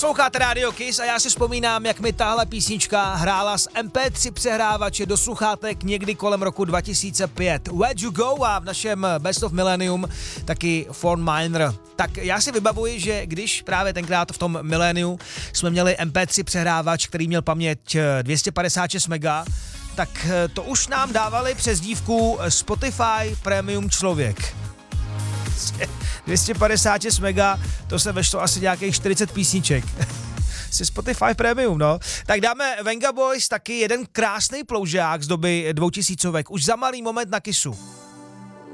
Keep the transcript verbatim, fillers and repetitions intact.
Posloucháte Radio Kiss a já si vzpomínám, jak mi tahle písnička hrála z em pé tři přehrávače do sluchátek někdy kolem roku dva tisíce pět. Where'd you go? A v našem Best of Millennium taky Forn Minor. Tak já si vybavuji, že když právě tenkrát v tom miléniu jsme měli em pé tři přehrávač, který měl paměť dvě stě padesát šest mega, tak to už nám dávali přezdívku Spotify Premium člověk. dvě stě padesát šest mega, to se vešlo asi nějakých čtyřicet písniček. Si Spotify Premium, no. Tak dáme Venga Boys, taky jeden krásný ploužák z doby dvoutisícovek. Už za malý moment na Kissu.